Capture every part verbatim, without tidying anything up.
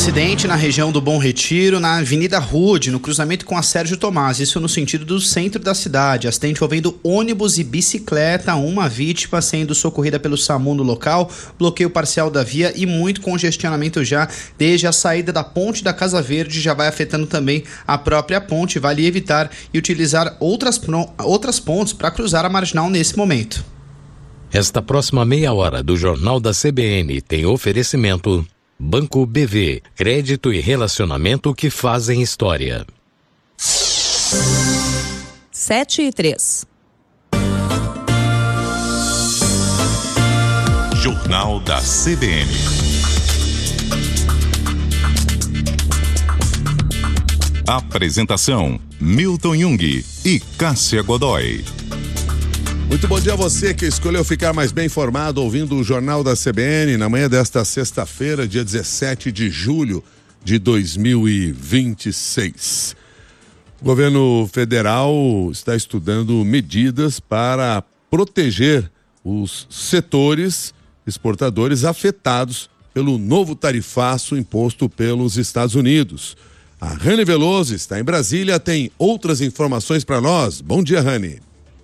acidente na região do Bom Retiro, na Avenida Rude, no cruzamento com a Sérgio Tomás, isso no sentido do centro da cidade. Acidente envolvendo ônibus e bicicleta, uma vítima sendo socorrida pelo SAMU no local, bloqueio parcial da via e muito congestionamento já desde a saída da ponte da Casa Verde, já vai afetando também a própria ponte. Vale evitar e utilizar outras, outras pontes para cruzar a marginal nesse momento. Esta próxima meia hora do Jornal da C B N tem oferecimento Banco B V, crédito e relacionamento que fazem história. Sete e três. Jornal da C B N. Apresentação: Milton Jung e Cássia Godoy. Muito bom dia a você que escolheu ficar mais bem informado ouvindo o Jornal da C B N na manhã desta sexta-feira, dia dezessete de julho de dois mil e vinte e seis. O governo federal está estudando medidas para proteger os setores exportadores afetados pelo novo tarifaço imposto pelos Estados Unidos. A Rani Veloso está em Brasília, tem outras informações para nós. Bom dia, Rani.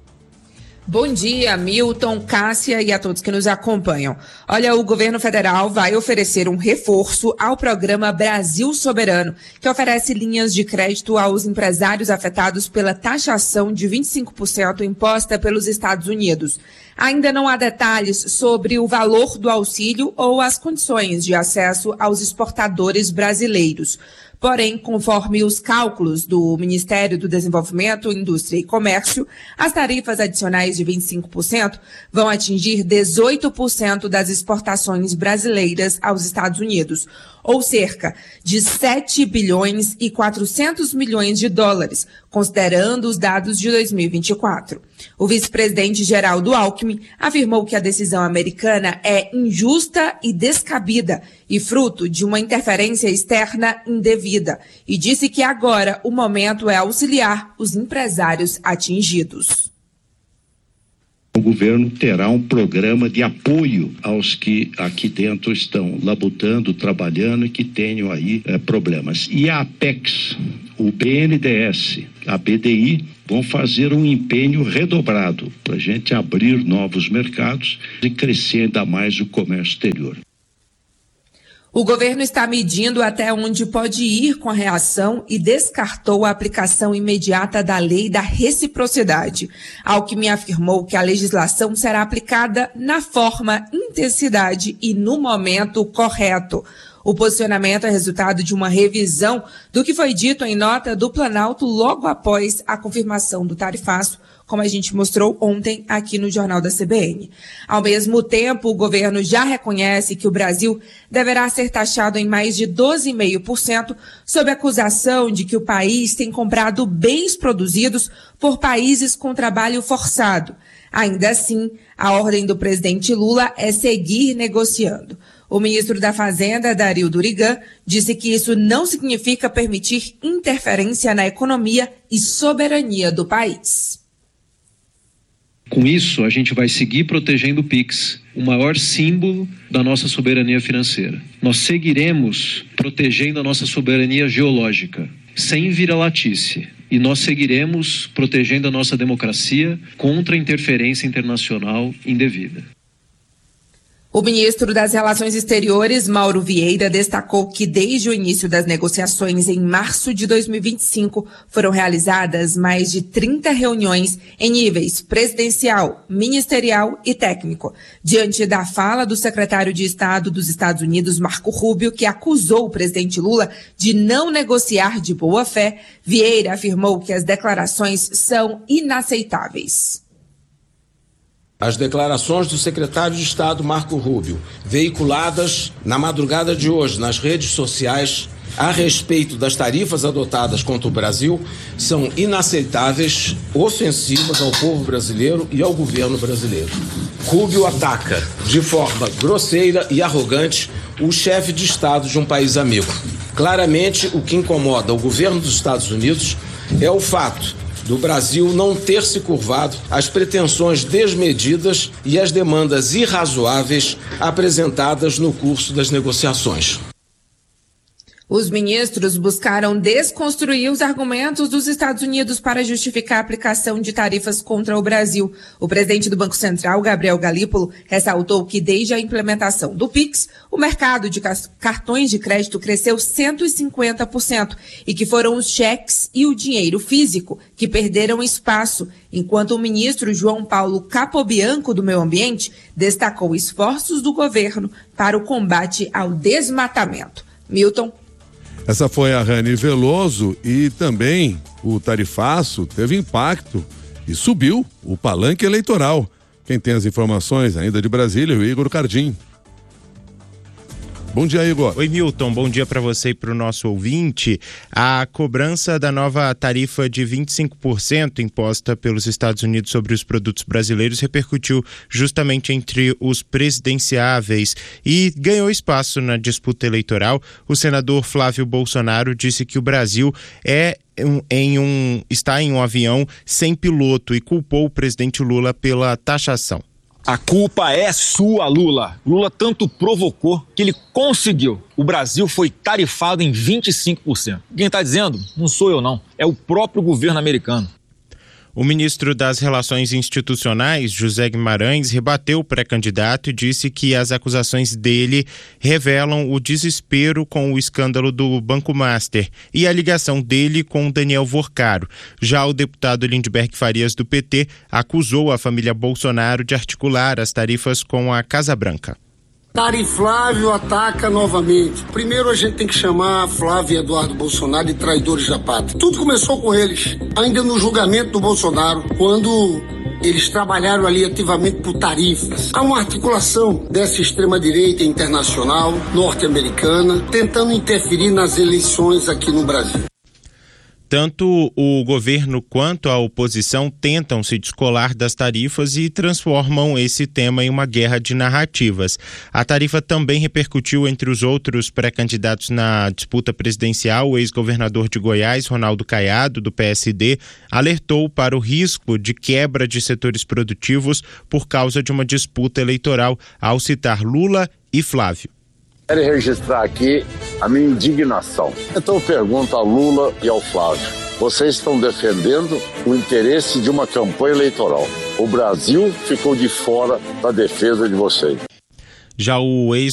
Bom dia, Milton, Cássia e a todos que nos acompanham. Olha, o governo federal vai oferecer um reforço ao programa Brasil Soberano, que oferece linhas de crédito aos empresários afetados pela taxação de vinte e cinco por cento imposta pelos Estados Unidos. Ainda não há detalhes sobre o valor do auxílio ou as condições de acesso aos exportadores brasileiros. Porém, conforme os cálculos do Ministério do Desenvolvimento, Indústria e Comércio, as tarifas adicionais de vinte e cinco por cento vão atingir dezoito por cento das exportações brasileiras aos Estados Unidos, ou cerca de sete bilhões e quatrocentos milhões de dólares, considerando os dados de dois mil e vinte e quatro. O vice-presidente Geraldo Alckmin afirmou que a decisão americana é injusta e descabida e fruto de uma interferência externa indevida, e disse que agora o momento é auxiliar os empresários atingidos. O governo terá um programa de apoio aos que aqui dentro estão labutando, trabalhando e que tenham aí é, problemas. E a Apex, o B N D E S, a B D I, vão fazer um empenho redobrado para a gente abrir novos mercados e crescer ainda mais o comércio exterior. O governo está medindo até onde pode ir com a reação e descartou a aplicação imediata da lei da reciprocidade. Alckmin afirmou que a legislação será aplicada na forma, intensidade e no momento correto. O posicionamento é resultado de uma revisão do que foi dito em nota do Planalto logo após a confirmação do tarifaço, como a gente mostrou ontem aqui no Jornal da C B N. Ao mesmo tempo, o governo já reconhece que o Brasil deverá ser taxado em mais de doze vírgula cinco por cento sob a acusação de que o país tem comprado bens produzidos por países com trabalho forçado. Ainda assim, a ordem do presidente Lula é seguir negociando. O ministro da Fazenda, Dario Durigan, disse que isso não significa permitir interferência na economia e soberania do país. Com isso, a gente vai seguir protegendo o Pix, o maior símbolo da nossa soberania financeira. Nós seguiremos protegendo a nossa soberania geológica, sem vira-latice. E nós seguiremos protegendo a nossa democracia contra a interferência internacional indevida. O ministro das Relações Exteriores, Mauro Vieira, destacou que desde o início das negociações em março de dois mil e vinte e cinco foram realizadas mais de trinta reuniões em níveis presidencial, ministerial e técnico. Diante da fala do secretário de Estado dos Estados Unidos, Marco Rubio, que acusou o presidente Lula de não negociar de boa fé, Vieira afirmou que as declarações são inaceitáveis. As declarações do secretário de Estado Marco Rubio, veiculadas na madrugada de hoje nas redes sociais a respeito das tarifas adotadas contra o Brasil, são inaceitáveis, ofensivas ao povo brasileiro e ao governo brasileiro. Rubio ataca de forma grosseira e arrogante o chefe de Estado de um país amigo. Claramente, o que incomoda o governo dos Estados Unidos é o fato do Brasil não ter se curvado às pretensões desmedidas e às demandas irrazoáveis apresentadas no curso das negociações. Os ministros buscaram desconstruir os argumentos dos Estados Unidos para justificar a aplicação de tarifas contra o Brasil. O presidente do Banco Central, Gabriel Galípolo, ressaltou que desde a implementação do Pix, o mercado de cartões de crédito cresceu cento e cinquenta por cento e que foram os cheques e o dinheiro físico que perderam espaço, enquanto o ministro João Paulo Capobianco, do Meio Ambiente, destacou esforços do governo para o combate ao desmatamento. Milton. Essa foi a Rani Veloso e também o tarifaço teve impacto e subiu o palanque eleitoral. Quem tem as informações ainda de Brasília é o Igor Cardim. Bom dia, Igor. Oi, Milton. Bom dia para você e para o nosso ouvinte. A cobrança da nova tarifa de vinte e cinco por cento imposta pelos Estados Unidos sobre os produtos brasileiros repercutiu justamente entre os presidenciáveis e ganhou espaço na disputa eleitoral. O senador Flávio Bolsonaro disse que o Brasil é em um, está em um avião sem piloto e culpou o presidente Lula pela taxação. A culpa é sua, Lula. Lula tanto provocou que ele conseguiu. O Brasil foi tarifado em vinte e cinco por cento. Quem está dizendo? Não sou eu, não. É o próprio governo americano. O ministro das Relações Institucionais, José Guimarães, rebateu o pré-candidato e disse que as acusações dele revelam o desespero com o escândalo do Banco Master e a ligação dele com Daniel Vorcaro. Já o deputado Lindbergh Farias, do P T, acusou a família Bolsonaro de articular as tarifas com a Casa Branca. Tari Flávio ataca novamente. Primeiro a gente tem que chamar Flávio e Eduardo Bolsonaro de traidores da pátria. Tudo começou com eles, ainda no julgamento do Bolsonaro, quando eles trabalharam ali ativamente por tarifas. Há uma articulação dessa extrema-direita internacional, norte-americana, tentando interferir nas eleições aqui no Brasil. Tanto o governo quanto a oposição tentam se descolar das tarifas e transformam esse tema em uma guerra de narrativas. A tarifa também repercutiu entre os outros pré-candidatos na disputa presidencial. O ex-governador de Goiás, Ronaldo Caiado, do P S D, alertou para o risco de quebra de setores produtivos por causa de uma disputa eleitoral, ao citar Lula e Flávio. Quero registrar aqui a minha indignação. Então eu pergunto a Lula e ao Flávio: vocês estão defendendo o interesse de uma campanha eleitoral. O Brasil ficou de fora da defesa de vocês. Já o ex